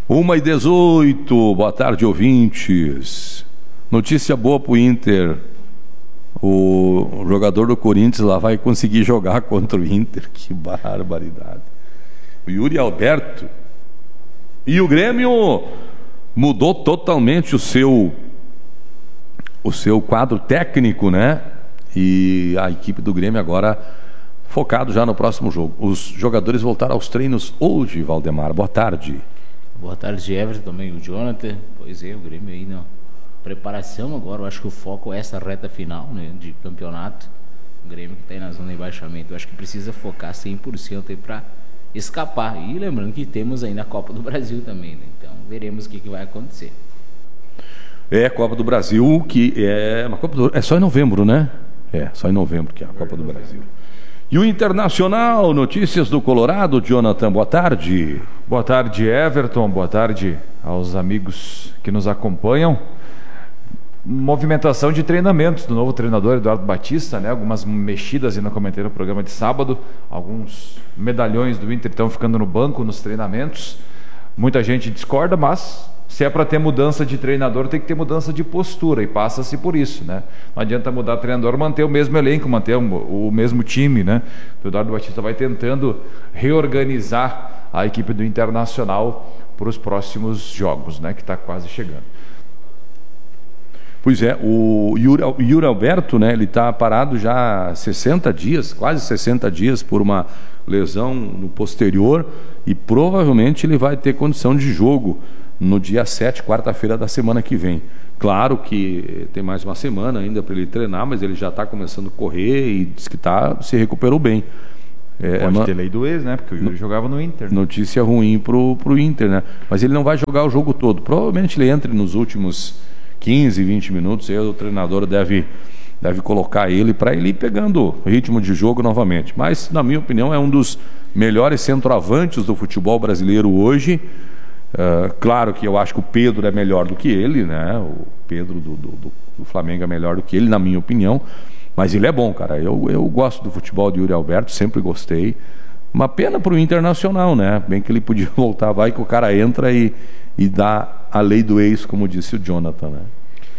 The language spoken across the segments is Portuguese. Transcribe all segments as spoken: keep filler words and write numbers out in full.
uma e dezoito, boa tarde, ouvintes. Notícia boa pro Inter. O jogador do Corinthians lá vai conseguir jogar contra o Inter. Que barbaridade. O Yuri Alberto. E o Grêmio mudou totalmente o seu o seu quadro técnico, né? E a equipe do Grêmio agora focado já no próximo jogo. Os jogadores voltaram aos treinos hoje, Valdemar. Boa tarde. Boa tarde, Everton, também o Jonathan. Pois é, o Grêmio aí na preparação agora. Eu acho que o foco é essa reta final, né, de campeonato. O Grêmio que está aí na zona de rebaixamento. Eu acho que precisa focar cem por cento aí para escapar. E lembrando que temos aí na Copa do Brasil também, né? Então veremos o que, que vai acontecer. É a Copa do Brasil, que é uma Copa do... é só em novembro, né? É, só em novembro que é a Copa do Brasil. E o Internacional, notícias do Colorado, Jonathan, boa tarde. Boa tarde, Everton, boa tarde aos amigos que nos acompanham. Movimentação de treinamentos do novo treinador Eduardo Batista, né? Algumas mexidas, ainda comentei no programa de sábado, alguns medalhões do Inter estão ficando no banco nos treinamentos. Muita gente discorda, mas se é para ter mudança de treinador, tem que ter mudança de postura, e passa-se por isso, né? Não adianta mudar treinador, manter o mesmo elenco, manter o, o mesmo time, né? O Eduardo Batista vai tentando reorganizar a equipe do Internacional para os próximos jogos, né? Que está quase chegando. Pois é, o Yuri, Yuri Alberto, né? Ele está parado já há sessenta dias, quase sessenta dias, por uma lesão no posterior, e provavelmente ele vai ter condição de jogo no dia sete, quarta-feira da semana que vem. Claro que tem mais uma semana ainda para ele treinar, mas ele já está começando a correr e diz que tá, se recuperou bem. É, Pode é uma... ter lei do ex, né? Porque o Yuri no... jogava no Inter. Né? Notícia ruim pro, pro Inter, né? Mas ele não vai jogar o jogo todo. Provavelmente ele entre nos últimos quinze, vinte minutos. Aí o treinador deve, deve colocar ele para ele ir pegando ritmo de jogo novamente. Mas, na minha opinião, é um dos melhores centroavantes do futebol brasileiro hoje. Uh, claro que eu acho que o Pedro é melhor do que ele, né? O Pedro do, do, do Flamengo é melhor do que ele, na minha opinião. Mas ele é bom, cara. Eu, eu gosto do futebol de Yuri Alberto, sempre gostei. Uma pena pro Internacional, né? Bem que ele podia voltar, vai que o cara entra e, e dá a lei do ex, como disse o Jonathan, né?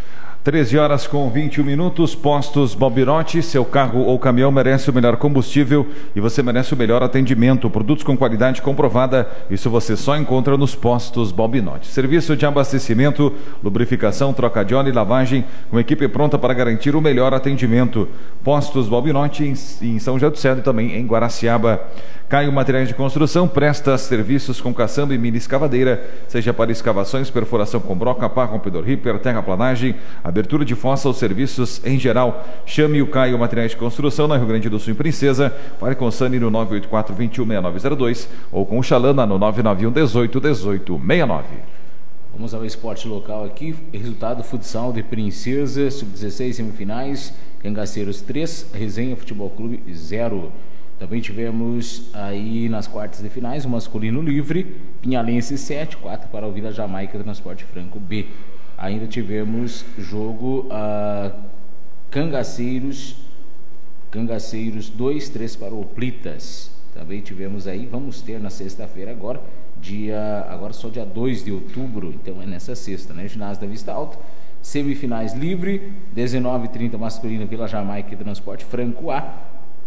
treze horas com vinte e um minutos, Postos Balbinotti, seu carro ou caminhão merece o melhor combustível e você merece o melhor atendimento. Produtos com qualidade comprovada, isso você só encontra nos Postos Balbinotti. Serviço de abastecimento, lubrificação, troca de óleo e lavagem, com equipe pronta para garantir o melhor atendimento. Postos Balbinotti em, em São José do Céu e também em Guaraciaba. Caio Materiais de Construção presta serviços com caçamba e mini escavadeira, seja para escavações, perfuração com broca, pá, rompedor ripper, terraplanagem, abertura de fossa ou serviços em geral. Chame o Caio Materiais de Construção na Rio Grande do Sul, em Princesa. Fale com o Sani no nove oito quatro, dois um, seis nove zero dois ou com o Xalana no nove nove um, dezoito, dezoito, sessenta e nove. Vamos ao esporte local aqui. Resultado: futsal de Princesa, sub dezesseis semifinais, Cangaceiros três, Resenha Futebol Clube zero. Também tivemos aí nas quartas de finais o masculino livre, Pinhalense sete, quatro para o Vila Jamaica Transporte Franco B. Ainda tivemos jogo uh, Cangaceiros, Cangaceiros dois, três para o Plitas. Também tivemos aí, vamos ter na sexta-feira agora, dia, agora só dia dois de outubro, então é nessa sexta, né? Ginásio da Vista Alta, semifinais livre, dezenove e trinta masculino Vila Jamaica Transporte Franco A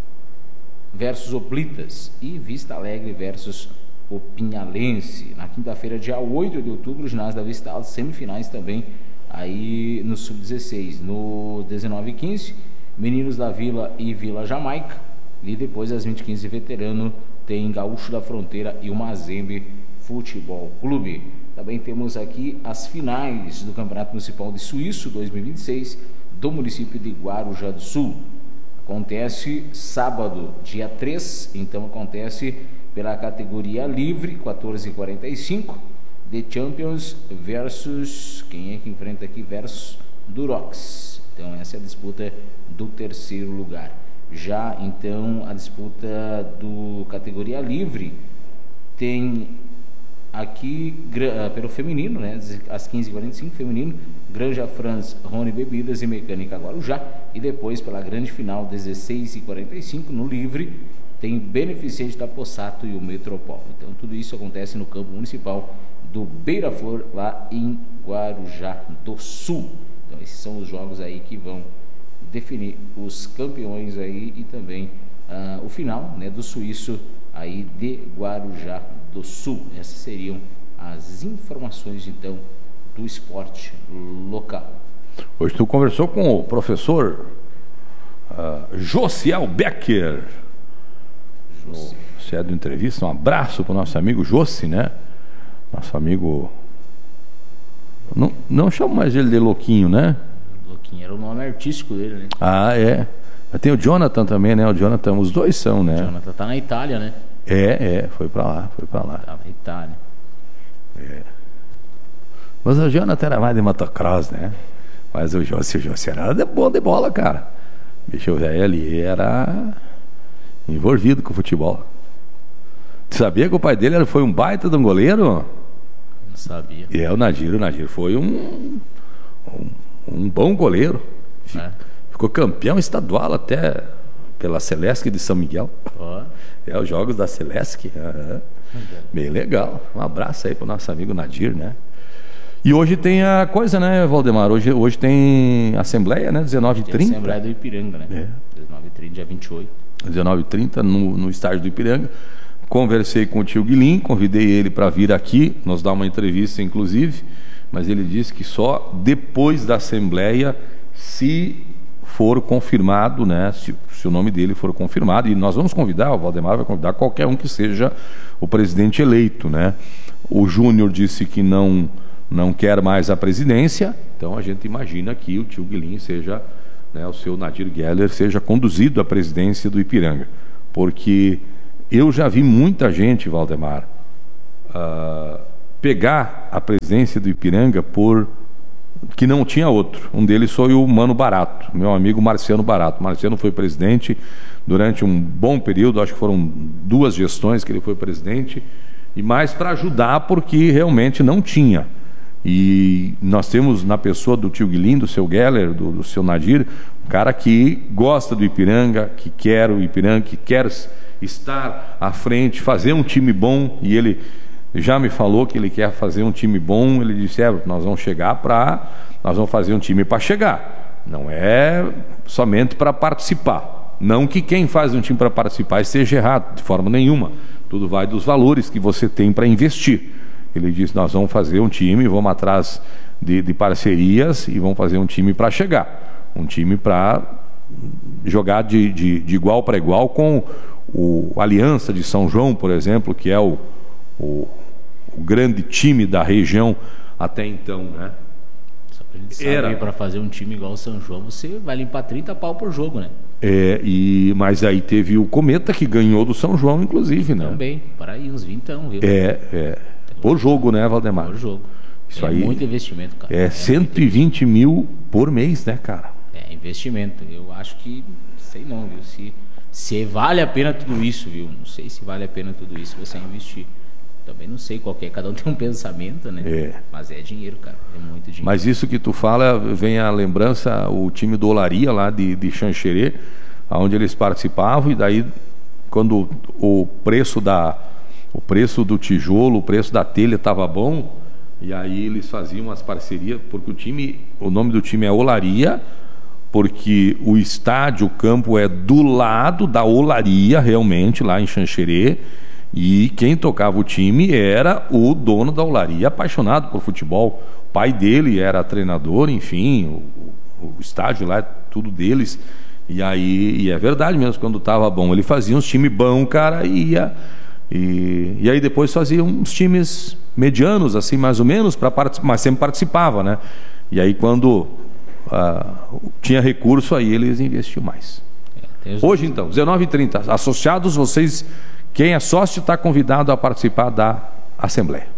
versus Oplitas e Vista Alegre versus o Pinhalense. Na quinta-feira, dia oito de outubro, ginásio da Vista Alta, semifinais também aí no sub dezesseis. No dezenove e quinze, Meninos da Vila e Vila Jamaica. E depois, às vinte e quinze, veterano, tem Gaúcho da Fronteira e o Mazembe Futebol Clube. Também temos aqui as finais do Campeonato Municipal de Suíço dois mil e vinte e seis do município de Guarujá do Sul. Acontece sábado, dia três, então acontece pela categoria livre, quatorze e quarenta e cinco, The Champions versus, quem é que enfrenta aqui? Versus Durox. Então essa é a disputa do terceiro lugar. Já então a disputa do categoria livre tem aqui pelo feminino, né, às quinze e quarenta e cinco, feminino, Granja Franz, Rony Bebidas e Mecânica Guarujá. E depois pela grande final, dezesseis e quarenta e cinco, no livre, tem Beneficente da Possato e o Metropol. Então tudo isso acontece no campo municipal do Beira-Flor, lá em Guarujá do Sul. Então esses são os jogos aí que vão definir os campeões aí e também uh, o final, né, do Suíço aí de Guarujá do Sul. Essas seriam as informações então do esporte local. Hoje tu conversou com o professor uh, Josiel Becker. José. Você é do entrevista, um abraço para o nosso amigo Jossi, né? Nosso amigo. Não, não chamo mais ele de Louquinho, né? Louquinho era o nome artístico dele, né? Ah, é. Tem o Jonathan também, né? O Jonathan, os dois são, né? O Jonathan tá na Itália, né? É, é, foi pra lá, foi pra lá. Tá na Itália. É. Mas o Jonathan era mais de motocross, né? Mas o Jossi, o Jossi era de bom de bola, cara. Bicho velho ali era envolvido com o futebol. Tu sabia que o pai dele foi um baita de um goleiro? Não sabia. E é o Nadir, o Nadir foi um, um, um bom goleiro. É. Ficou campeão estadual até pela Celesc de São Miguel. Oh. É, os jogos da Celesc. Uhum. Bem legal. Um abraço aí pro nosso amigo Nadir, né? E hoje tem a coisa, né, Valdemar? Hoje, hoje tem Assembleia, né? dezenove e trinta. Assembleia do Ipiranga, né? É. dezenove e trinta, dia vinte e oito. dezenove e trinta no, no estádio do Ipiranga. Conversei com o tio Guilin, convidei ele para vir aqui, nos dar uma entrevista, inclusive, mas ele disse que só depois da Assembleia, se for confirmado, né, se, se o nome dele for confirmado, e nós vamos convidar, o Valdemar vai convidar qualquer um que seja o presidente eleito, né? O Júnior disse que não, não quer mais a presidência, então a gente imagina que o tio Guilin seja, né, o seu Nadir Geller, seja conduzido à presidência do Ipiranga, porque eu já vi muita gente, Valdemar, uh, pegar a presidência do Ipiranga por que não tinha outro. Um deles foi o Mano Barato, meu amigo Marciano Barato. Marciano foi presidente durante um bom período, acho que foram duas gestões que ele foi presidente, e mais para ajudar porque realmente não tinha. E nós temos na pessoa do tio Guilin, do seu Geller, do, do seu Nadir, um cara que gosta do Ipiranga, que quer o Ipiranga, que quer estar à frente, fazer um time bom, e ele já me falou que ele quer fazer um time bom. Ele disse, é, nós vamos chegar para, nós vamos fazer um time para chegar, não é somente para participar. Não que quem faz um time para participar esteja errado, de forma nenhuma, tudo vai dos valores que você tem para investir. Ele disse, nós vamos fazer um time, vamos atrás de, de parcerias e vamos fazer um time para chegar, um time para jogar de, de, de igual para igual com o Aliança de São João, por exemplo, que é o, o, o grande time da região até então, né? Só pra gente saber, era para fazer um time igual o São João, você vai limpar trinta pau por jogo, né? É, e, mas aí teve o Cometa que ganhou do São João, inclusive, né? Também, para aí, uns vintão, viu? É, é. Por jogo, né, Valdemar? Por jogo. Isso é aí. Muito investimento, cara. É, é cento e vinte mil por mês, né, cara? É investimento. Eu acho que, sei não, viu? Se, se vale a pena tudo isso, viu? Não sei se vale a pena tudo isso você investir. Também não sei qual que é, cada um tem um pensamento, né? É. Mas é dinheiro, cara, é muito dinheiro. Mas isso que tu fala, vem a lembrança, o time do Olaria lá de, de Xanxerê, onde eles participavam, e daí quando o preço da o preço do tijolo, o preço da telha estava bom, e aí eles faziam as parcerias, porque o time, o nome do time é Olaria, porque o estádio, o campo é do lado da Olaria, realmente, lá em Xanxerê, e quem tocava o time era o dono da Olaria, apaixonado por futebol. O pai dele era treinador, enfim, o, o estádio lá é tudo deles. E aí, e é verdade mesmo, quando estava bom, ele fazia uns times bons, cara, e ia. E, e aí depois fazia uns times medianos, assim, mais ou menos, pra, mas sempre participava, né? E aí quando uh, tinha recurso, aí eles investiam mais. É, hoje então, dezenove e trinta, associados, vocês, quem é sócio está convidado a participar da Assembleia.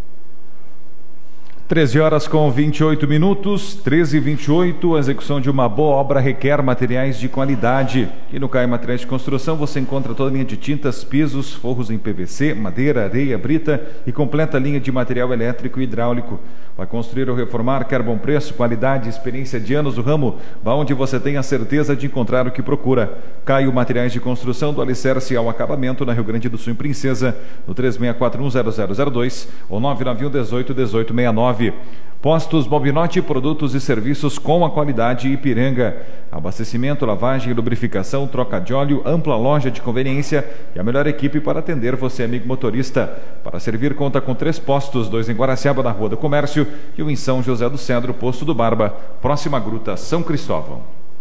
treze horas com vinte e oito minutos, treze e vinte e oito, a execução de uma boa obra requer materiais de qualidade. E no Caio Materiais de Construção você encontra toda a linha de tintas, pisos, forros em P V C, madeira, areia, brita e completa a linha de material elétrico e hidráulico. Vai construir ou reformar, quer bom preço, qualidade, experiência de anos no ramo, vá onde você tem a certeza de encontrar o que procura. Caio Materiais de Construção, do alicerce ao acabamento, na Rio Grande do Sul, em Princesa, no três seis quatro um zero zero zero dois ou nove nove um dezoito dezoito sessenta e nove. Postos Bobinotti, produtos e serviços com a qualidade Ipiranga. Abastecimento, lavagem e lubrificação, troca de óleo, ampla loja de conveniência e a melhor equipe para atender você, amigo motorista. Para servir, conta com três postos, dois em Guaraciaba, na Rua do Comércio, e um em São José do Cedro, Posto do Barba, próxima Gruta São Cristóvão.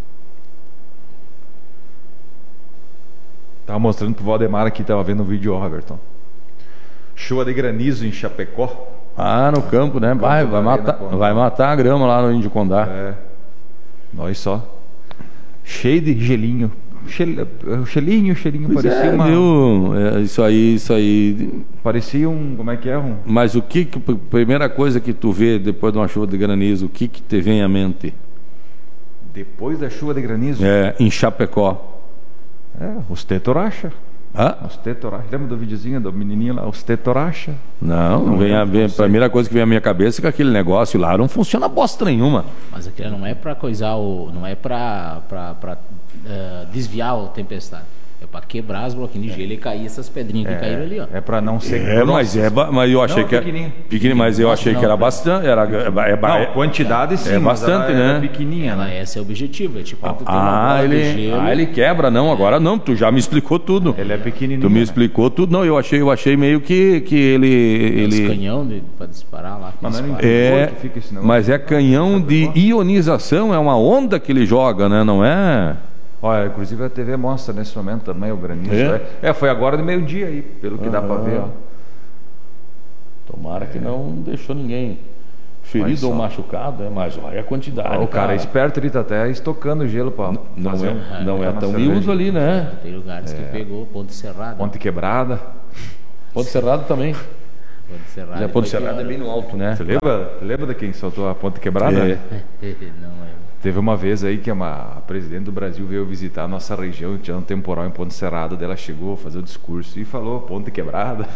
Estava mostrando pro Valdemar aqui, estava vendo o vídeo, ó, Roberton. Chuva de granizo em Chapecó. Ah, no campo, né? Vai, vai, matar, vai matar a grama lá no Índio Condá. É. Nós só. Cheio de gelinho. Chel... Chelinho, cheirinho, pois parecia é, uma... viu? É, isso aí, isso aí... Parecia um... Como é que é? Um... Mas o que... Primeira coisa que tu vê depois de uma chuva de granizo, o que que te vem à mente? Depois da chuva de granizo? É, em Chapecó. É, os tetoracha. Hã? Os tetoracha. Lembra do videozinho do menininho lá? Os tetoracha. Não, não vem a, vem, a primeira coisa que vem à minha cabeça é que aquele negócio lá não funciona bosta nenhuma. Mas aquilo não é para coisar o... Não é para uh, desviar a tempestade. É para quebrar as bloquinhos de gelo e cair essas pedrinhas é, que caíram ali, ó. É para não ser... É, mas, é, mas eu achei não, que... Pequenininho. Pequenininho, mas eu achei não, que era bastante... Era, é, é, não, quantidade sim, é bastante, ela né? É pequenininha. Ela, esse é o objetivo, é tipo... Ah, ah, ele, ah ele quebra, não, agora não, tu já me explicou tudo. Ele é pequenininho. Tu me né? explicou tudo, não, eu achei, eu achei meio que, que ele... ele... Os canhão de, para disparar lá. Mas, dispara. É, que fica esse mas é canhão de ionização, é uma onda que ele joga, né, não é... Olha, inclusive a T V mostra nesse momento também o granizo. É, é foi agora de meio-dia aí, pelo que ah, dá para ver. Ó. Tomara é. que não deixou ninguém ferido ou machucado, é, mas olha a quantidade. Ah, o cara, cara é esperto, ele tá até estocando gelo para Não, não é, um, não é tão miúdo ali, né? Tem lugares é. que pegou, Ponte Serrada. Ponte Quebrada. Ponte Serrada também. Ponte Serrada. E a Ponte Serrada é bem no alto, né? Você lembra, lembra de quem soltou a Ponte Quebrada? É. Não é. Teve uma vez aí que uma, a presidente do Brasil veio visitar a nossa região, tinha um temporal em Ponte Serrada, daí ela chegou a fazer o discurso e falou Ponte Quebrada.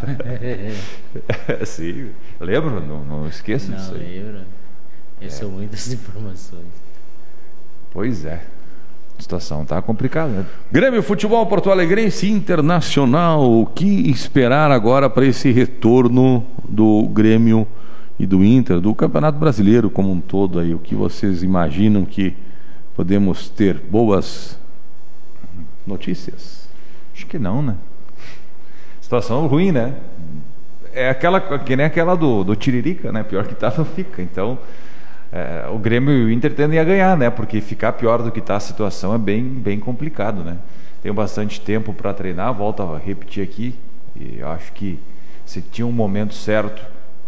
Sim, lembro? Não, não esqueço não, disso aí. Lembro. É. São muitas informações. Pois é. A situação tá complicada, né? Grêmio Futebol Porto Alegrense Internacional, o que esperar agora para esse retorno do Grêmio e do Inter, do Campeonato Brasileiro como um todo aí? O que vocês imaginam que podemos ter boas notícias? Acho que não, né? Situação ruim, né? É aquela, que nem aquela do, do Tiririca, né? Pior que tá, não fica. Então, é, o Grêmio e o Inter tendem a ganhar, né? Porque ficar pior do que tá a situação é bem, bem complicado, né? Tem bastante tempo para treinar, volto a repetir aqui, e eu acho que se tinha um momento certo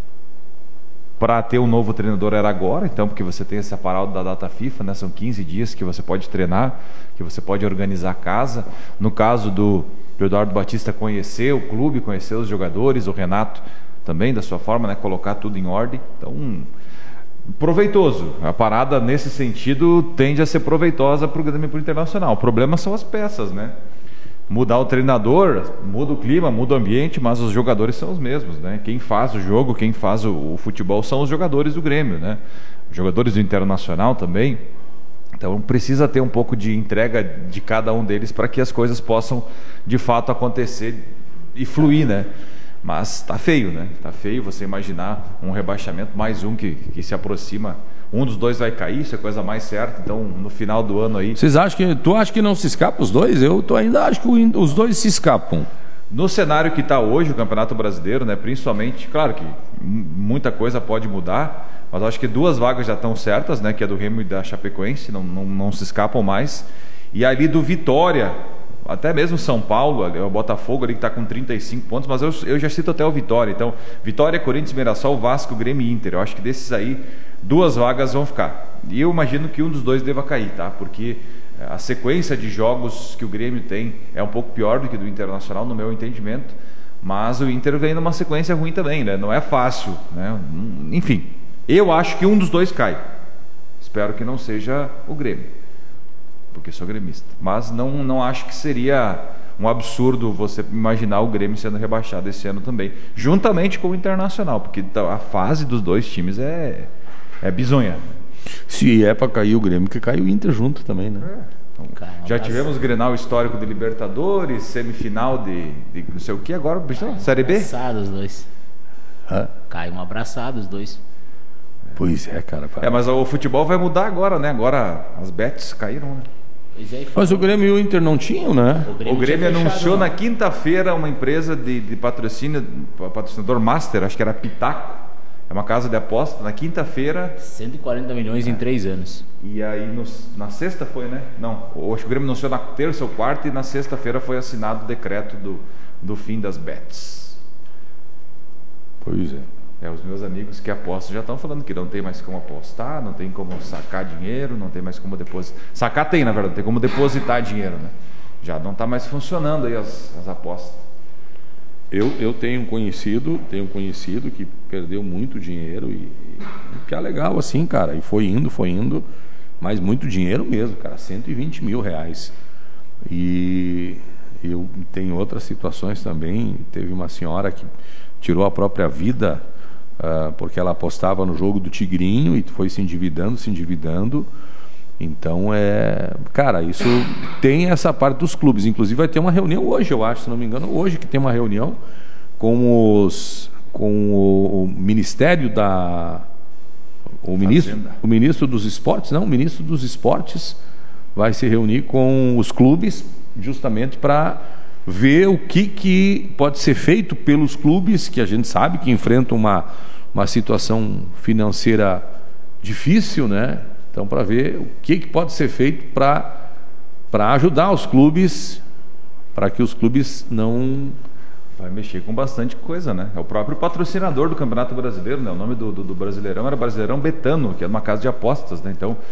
para ter um novo treinador era agora, então, porque você tem esse aparato da data FIFA, né? São quinze dias que você pode treinar, que você pode organizar a casa. No caso do, do Eduardo Batista, conhecer o clube, conhecer os jogadores, o Renato também, da sua forma, né? Colocar tudo em ordem. Então, um, proveitoso. A parada, nesse sentido, tende a ser proveitosa para o Grêmio e para o Internacional. O problema são as peças, né? Mudar o treinador, muda o clima, muda o ambiente, mas os jogadores são os mesmos, né? Quem faz o jogo, quem faz o, o futebol são os jogadores do Grêmio, né? Os jogadores do Internacional também. Então precisa ter um pouco de entrega de cada um deles para que as coisas possam de fato acontecer e fluir, né? Mas tá feio, né? Tá feio você imaginar um rebaixamento, mais um que, que se aproxima. Um dos dois vai cair, isso é coisa mais certa. Então, no final do ano aí... Vocês acham que... Tu acha que não se escapa os dois? Eu tô, ainda acho que os dois se escapam. No cenário que está hoje, o Campeonato Brasileiro, né? Principalmente, claro que muita coisa pode mudar, mas eu acho que duas vagas já estão certas, né? Que é do Remo e da Chapecoense, não, não, não se escapam mais. E ali do Vitória, até mesmo São Paulo, o Botafogo ali que está com trinta e cinco pontos, mas eu, eu já cito até o Vitória. Então, Vitória, Corinthians, Mirassol, Vasco, Grêmio e Inter. Eu acho que desses aí, duas vagas vão ficar. E eu imagino que um dos dois deva cair, tá? Porque a sequência de jogos que o Grêmio tem é um pouco pior do que do Internacional, no meu entendimento. Mas o Inter vem numa sequência ruim também, né? Não é fácil, né? Enfim, eu acho que um dos dois cai. Espero que não seja o Grêmio, porque sou gremista. Mas não, não acho que seria um absurdo você imaginar o Grêmio sendo rebaixado esse ano também, juntamente com o Internacional, porque a fase dos dois times é, é bizonha. Se é para cair o Grêmio, que cai o Inter junto também, né? É. Então, já tivemos Grenal histórico de Libertadores, semifinal de, de não sei o que, agora Cai Série B? Abraçados os dois. Hã? Cai um abraçado os dois. Pois é, cara. É, mas o futebol vai mudar agora, né? Agora as bets caíram, né? Pois é, Mas o Grêmio e o Inter não tinham, né? O Grêmio, o Grêmio anunciou na quinta-feira uma empresa de, de patrocínio, patrocinador master, acho que era Pitaco. É uma casa de aposta, na quinta-feira. cento e quarenta milhões é. em três anos. E aí no, na sexta foi, né? Não, acho que o Grêmio anunciou na terça ou quarta e na sexta-feira foi assinado o decreto do, do fim das bets. Pois é. É, os meus amigos que apostam já estão falando que não tem mais como apostar, não tem como sacar dinheiro, não tem mais como depositar. Sacar tem, na verdade, tem como depositar dinheiro, né? Já não está mais funcionando aí as, as apostas. Eu, eu tenho um conhecido, tenho um conhecido que perdeu muito dinheiro e, e que é legal assim, cara. E foi indo, foi indo, mas muito dinheiro mesmo, cara, cento e vinte mil reais. E eu tenho outras situações também. Teve uma senhora que tirou a própria vida uh, porque ela apostava no jogo do Tigrinho e foi se endividando, se endividando. Então é, cara, isso tem essa parte dos clubes. Inclusive vai ter uma reunião hoje, eu acho, se não me engano, hoje que tem uma reunião com os com o, o Ministério da o ministro, o ministro dos esportes, não, o ministro dos esportes vai se reunir com os clubes justamente para ver o que, que pode ser feito pelos clubes, que a gente sabe que enfrentam uma, uma situação financeira difícil, né? Então, para ver o que, que pode ser feito para para ajudar os clubes, para que os clubes não... Vai mexer com bastante coisa, né? É o próprio patrocinador do Campeonato Brasileiro, né? O nome do, do, do Brasileirão era Brasileirão Betano, que é uma casa de apostas, né? Então,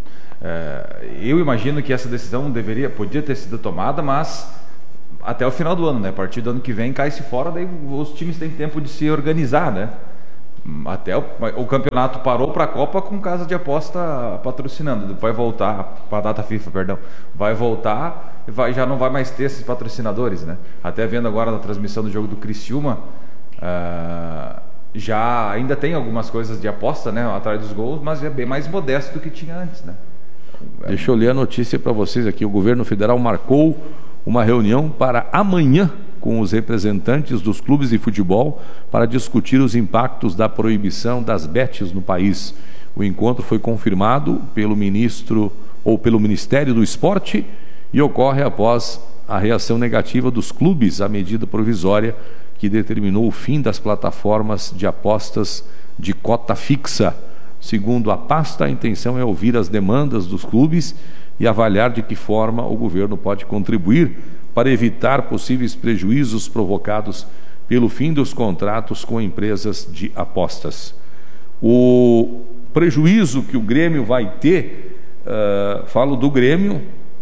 é, eu imagino que essa decisão deveria, podia ter sido tomada, mas até o final do ano, né? A partir do ano que vem cai-se fora, daí os times têm tempo de se organizar, né? Até o, o campeonato parou para a Copa com casa de aposta patrocinando. Vai voltar para a data FIFA, perdão. Vai voltar e vai, já não vai mais ter esses patrocinadores, né? Até vendo agora na transmissão do jogo do Criciúma, uh, já ainda tem algumas coisas de aposta, né, atrás dos gols, mas é bem mais modesto do que tinha antes, né? É... Deixa eu ler a notícia para vocês aqui. O governo federal marcou uma reunião para amanhã com os representantes dos clubes de futebol para discutir os impactos da proibição das bets no país. O encontro foi confirmado pelo ministro ou pelo Ministério do Esporte e ocorre após a reação negativa dos clubes à medida provisória que determinou o fim das plataformas de apostas de cota fixa. Segundo a pasta, a intenção é ouvir as demandas dos clubes e avaliar de que forma o governo pode contribuir para evitar possíveis prejuízos provocados pelo fim dos contratos com empresas de apostas. O prejuízo que o Grêmio vai ter, uh, falo do Grêmio,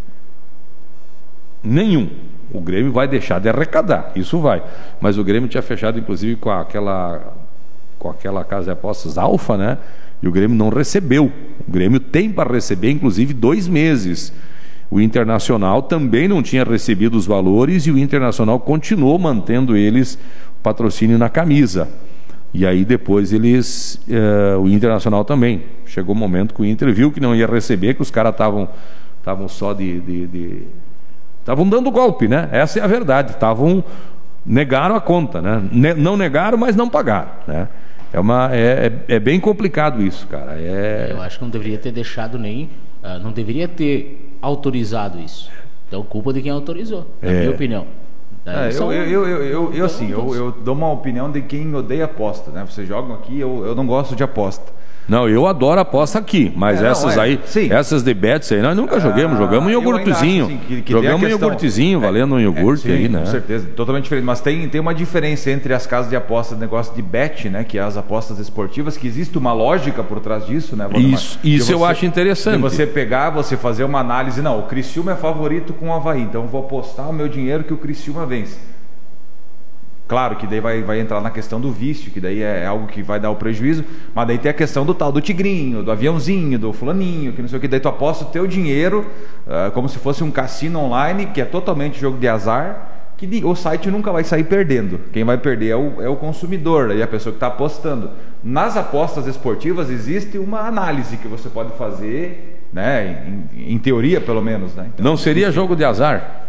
nenhum. O Grêmio vai deixar de arrecadar, isso vai. Mas o Grêmio tinha fechado, inclusive, com aquela, com aquela casa de apostas Alfa, né? E o Grêmio não recebeu. O Grêmio tem para receber, inclusive, dois meses. O Internacional também não tinha recebido os valores e o Internacional continuou mantendo eles patrocínio na camisa. E aí depois eles, uh, o Internacional também. Chegou o momento que o Inter viu que não ia receber, que os caras estavam estavam só de... Estavam dando golpe, né? Essa é a verdade. Estavam... Negaram a conta, né? Ne- não negaram, mas não pagaram, né? É, uma, é, é, é bem complicado isso, cara. É... Eu acho que não deveria ter deixado nem... Uh, não deveria ter autorizado isso. Então, culpa de quem autorizou, na é. minha opinião. É, eu, eu, eu, eu, eu, eu, assim, eu, eu dou uma opinião de quem odeia aposta, né? Vocês jogam aqui, eu, eu não gosto de aposta. Não, eu adoro aposta aqui, mas é, essas não, é. aí, Sim. essas de bets aí, nós nunca jogamos, ah, jogamos um iogurtezinho. Assim, que, que jogamos um iogurtezinho, é, valendo um iogurte é, sim, aí, né? Com certeza, totalmente diferente. Mas tem, tem uma diferença entre as casas de aposta, negócio de bet, né? Que é as apostas esportivas, que existe uma lógica por trás disso, né? Valdemar? Isso, isso você, eu acho interessante. De você pegar, você fazer uma análise, não, o Criciúma é favorito com o Avaí, então eu vou apostar o meu dinheiro que o Criciúma vence. Claro que daí vai, vai entrar na questão do vício, que daí é algo que vai dar o prejuízo, mas daí tem a questão do tal do tigrinho, do aviãozinho, do fulaninho, que não sei o que, daí tu aposta o teu dinheiro uh, como se fosse um cassino online, que é totalmente jogo de azar, que o site nunca vai sair perdendo. Quem vai perder é o, é o consumidor, aí a pessoa que está apostando. Nas apostas esportivas existe uma análise que você pode fazer, né, em, em teoria pelo menos, né? Então, não seria jogo de azar?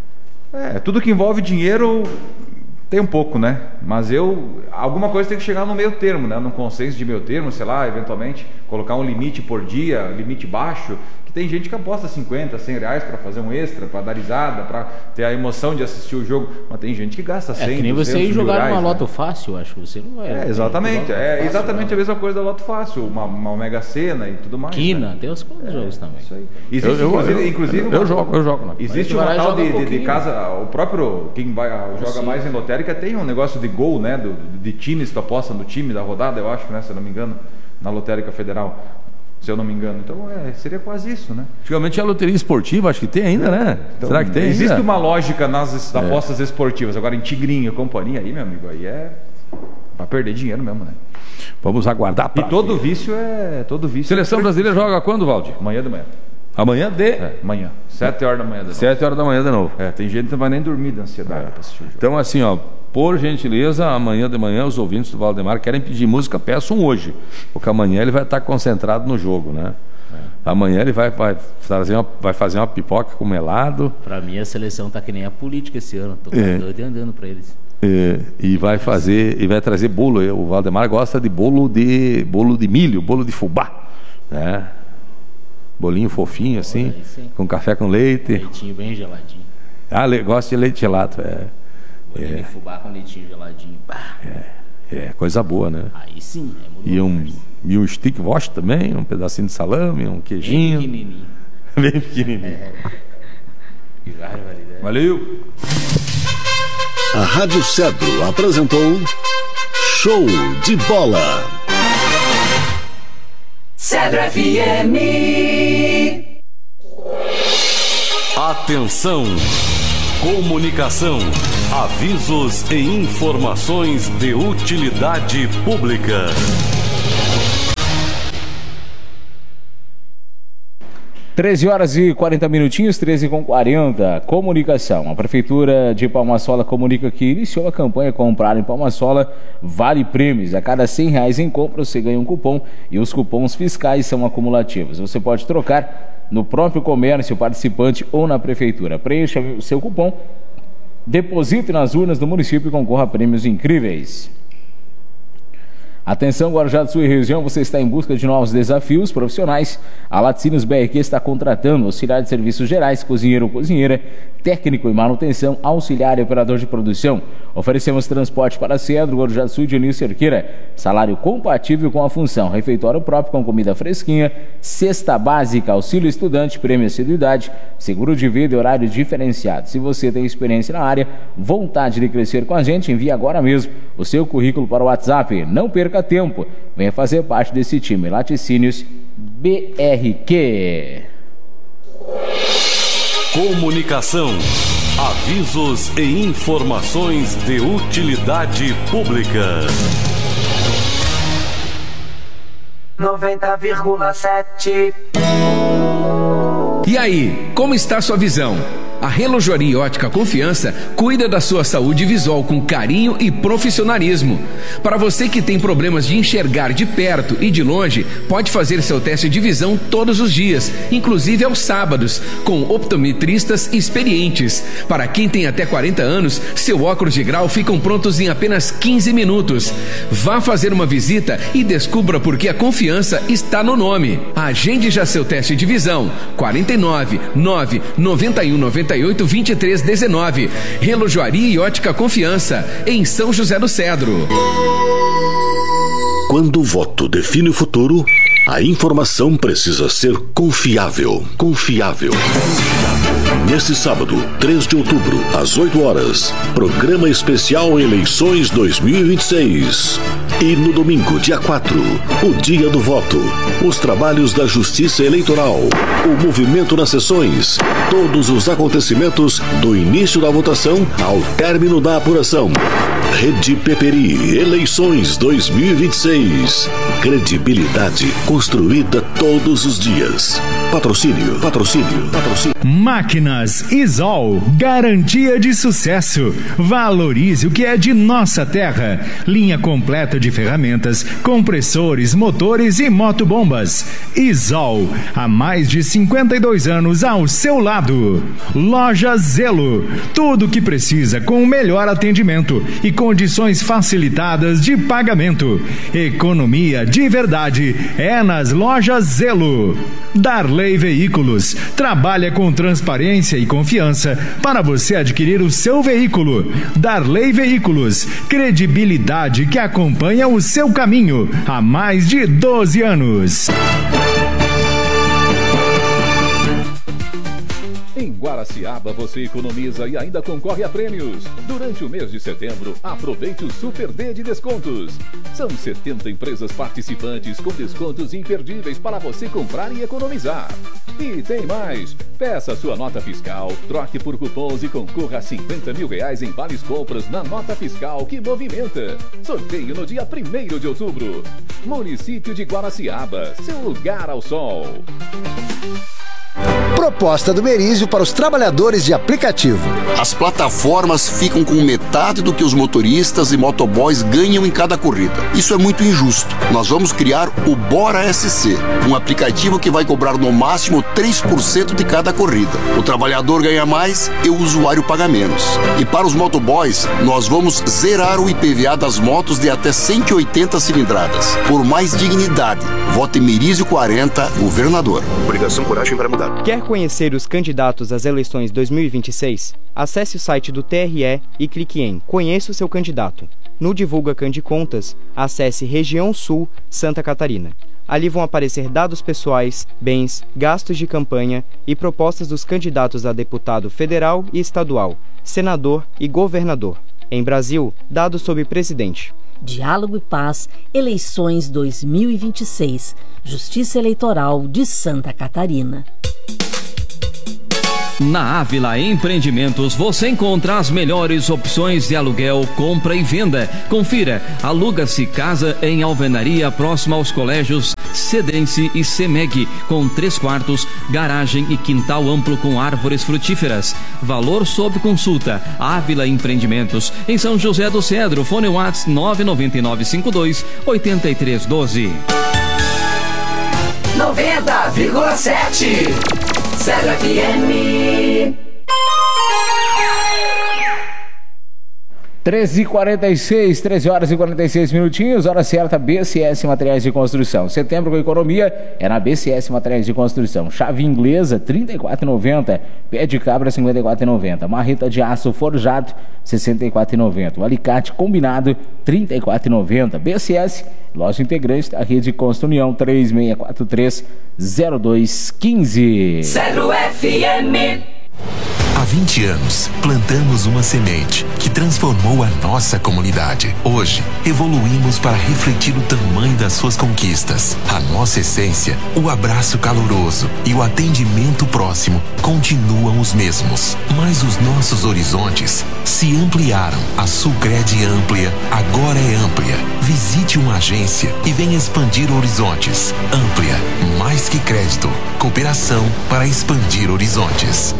É, tudo que envolve dinheiro tem um pouco, né? Mas eu... Alguma coisa tem que chegar no meio termo, né? Num consenso de meio termo, sei lá, eventualmente colocar um limite por dia, limite baixo, que tem gente que aposta cinquenta, cem reais para fazer um extra, para dar risada, para ter a emoção de assistir o jogo, mas tem gente que gasta cem, é que nem você ir jogar reais, numa né? Loto Fácil, acho que você não vai... É, exatamente, é fácil, exatamente não. a mesma coisa da Loto Fácil, uma, uma Mega Sena e tudo mais. Quina, né? tem os quantos é, jogos também. Isso aí. Existe, eu, inclusive, eu, inclusive eu, uma, eu jogo, eu jogo. Né? Existe uma tal de, um de, de casa, o próprio, quem vai, joga Sim. mais em lotérica tem um negócio de gol, né, do, de times, tu aposta no time da rodada, eu acho, né, se eu não me engano, na Lotérica Federal, se eu não me engano. Então, é, seria quase isso, né? Antigamente a loteria esportiva, acho que tem ainda, né? Então, será que tem existe ainda? uma lógica nas É. apostas esportivas. Agora, em tigrinho, companhia, aí, meu amigo, aí é pra perder dinheiro mesmo, né? Vamos aguardar E pra todo ver. vício é... Todo vício Seleção é brasileira joga quando, Valdir? Amanhã de manhã. Amanhã de... É, amanhã. Sete horas da manhã. De Sete horas da manhã de novo. É, tem gente que não vai nem dormir da ansiedade pra assistir o jogo. Então, assim, ó, por gentileza, amanhã de manhã os ouvintes do Valdemar querem pedir música, peçam hoje, porque amanhã ele vai estar concentrado no jogo, né? É. Amanhã ele vai, vai, fazer uma, vai fazer uma pipoca com melado. Pra mim a seleção tá que nem a política esse ano, tô É. doido e andando pra eles. É, e vai fazer, e vai trazer bolo. O Valdemar gosta de bolo de bolo de milho, bolo de fubá, né? Bolinho fofinho assim, Olha aí, sim. com café com leite. Leitinho bem geladinho. Ah, le- gosta de leite gelado, é, Bolinho de fubá com leitinho geladinho. Bah, é coisa boa, né? aí sim, é muito E bom, um, mas e um stick wash também, um pedacinho de salame, um bem queijinho, pequenininho. bem pequenininho. Que barbaridade. Valeu! A Rádio Cedro apresentou Show de Bola. Cedro F M. Atenção! Comunicação, avisos e informações de utilidade pública. treze horas e quarenta minutinhos, treze com quarenta. Comunicação. A Prefeitura de Palma-Sola comunica que iniciou a campanha Comprar em Palma-Sola Vale Prêmios. A cada cem reais em compra você ganha um cupom e os cupons fiscais são acumulativos. Você pode trocar no próprio comércio participante ou na Prefeitura. Preencha o seu cupom, deposite nas urnas do município e concorra a prêmios incríveis. Atenção, Guarujá do Sul e região, você está em busca de novos desafios profissionais. A Laticínios B R Q está contratando auxiliar de serviços gerais, cozinheiro ou cozinheira, técnico em manutenção, auxiliar e operador de produção. Oferecemos transporte para Cedro, Guarujá do Sul e Dionísio Cerqueira. Salário compatível com a função, refeitório próprio com comida fresquinha, cesta básica, auxílio estudante, prêmio assiduidade, seguro de vida e horário diferenciado. Se você tem experiência na área, vontade de crescer com a gente, envie agora mesmo o seu currículo para o WhatsApp. Não perca tempo, venha fazer parte desse time. Laticínios B R Q. Comunicação, avisos e informações de utilidade pública. noventa vírgula sete. E aí, como está sua visão? A Relojoaria Ótica Confiança cuida da sua saúde visual com carinho e profissionalismo. Para você que tem problemas de enxergar de perto e de longe, pode fazer seu teste de visão todos os dias, inclusive aos sábados, com optometristas experientes. Para quem tem até quarenta anos, seu óculos de grau ficam prontos em apenas quinze minutos. Vá fazer uma visita e descubra por que a confiança está no nome. Agende já seu teste de visão. quarenta e nove, nove, noventa e um, noventa e oito, vinte e três, dezenove. Relojoaria e Ótica Confiança, em São José do Cedro. Quando o voto define o futuro, a informação precisa ser confiável. Confiável. Neste sábado, três de outubro, às oito horas, programa especial Eleições dois mil e vinte e seis. E no domingo, dia quatro, o dia do voto, os trabalhos da Justiça Eleitoral, o movimento nas sessões, todos os acontecimentos do início da votação ao término da apuração. Rede Peperi, eleições dois mil e vinte e seis. Credibilidade construída todos os dias. Patrocínio, patrocínio, patrocínio. Máquinas Isol, garantia de sucesso. Valorize o que é de nossa terra. Linha completa de ferramentas, compressores, motores e motobombas. Isol, há mais de cinquenta e dois anos ao seu lado. Loja Zelo, tudo o que precisa com o melhor atendimento e condições facilitadas de pagamento. Economia de verdade é nas Lojas Zelo. Darley Veículos trabalha com transparência e confiança para você adquirir o seu veículo. Darley Veículos, credibilidade que acompanha o seu caminho há mais de doze anos. Em Guaraciaba você economiza e ainda concorre a prêmios. Durante o mês de setembro, aproveite o Super D de descontos. São setenta empresas participantes com descontos imperdíveis para você comprar e economizar. E tem mais! Peça sua nota fiscal, troque por cupons e concorra a cinquenta mil reais em vales compras na nota fiscal que movimenta. Sorteio no dia primeiro de outubro. Município de Guaraciaba, seu lugar ao sol. Proposta do Merizio para os trabalhadores de aplicativo. As plataformas ficam com metade do que os motoristas e motoboys ganham em cada corrida. Isso é muito injusto. Nós vamos criar o Bora S C, um aplicativo que vai cobrar no máximo três por cento de cada corrida. O trabalhador ganha mais e o usuário paga menos. E para os motoboys, nós vamos zerar o I P V A das motos de até cento e oitenta cilindradas. Por mais dignidade, vote Merizio quarenta, governador. Obrigação, coragem para mudar. Quer conhecer os candidatos às eleições dois mil e vinte e seis? Acesse o site do T R E e clique em Conheça o seu candidato. No Divulga Candicontas, acesse Região Sul, Santa Catarina. Ali vão aparecer dados pessoais, bens, gastos de campanha e propostas dos candidatos a deputado federal e estadual, senador e governador. Em Brasil, dados sobre presidente. Diálogo e Paz, eleições dois mil e vinte e seis. Justiça Eleitoral de Santa Catarina. Na Ávila Empreendimentos você encontra as melhores opções de aluguel, compra e venda. Confira, aluga-se casa em Alvenaria, próximo aos colégios Cedense e Semeg, com três quartos, garagem e quintal amplo com árvores frutíferas. Valor sob consulta. Ávila Empreendimentos, em São José do Cedro. Fone WhatsApp nove nove nove cinco dois oito três um dois. noventa vírgula sete Cedro F M. treze e quarenta e seis, treze horas e quarenta e seis minutinhos, hora certa, B C S Materiais de Construção. Setembro com economia é na B C S Materiais de Construção. Chave inglesa, trinta e quatro reais e noventa centavos. Pé de cabra, cinquenta e quatro reais e noventa centavos. Marreta de aço forjado, sessenta e quatro reais e noventa centavos. O alicate combinado, trinta e quatro reais e noventa centavos. B C S, loja integrante da rede Constru União, três seis quatro três zero dois um cinco. Cedro F M. Há vinte anos, plantamos uma semente que transformou a nossa comunidade. Hoje, evoluímos para refletir o tamanho das suas conquistas. A nossa essência, o abraço caloroso e o atendimento próximo continuam os mesmos. Mas os nossos horizontes se ampliaram. A Sulcred Amplia agora é amplia. Visite uma agência e venha expandir horizontes. Amplia, mais que crédito. Cooperação para expandir horizontes.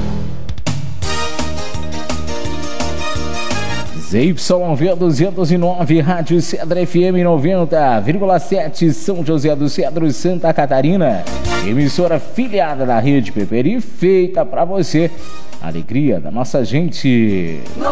Z Y V duzentos e nove, Rádio Cedro F M noventa vírgula sete, São José do Cedro, Santa Catarina. Emissora filiada da Rede Peperi, feita para você. Alegria da nossa gente.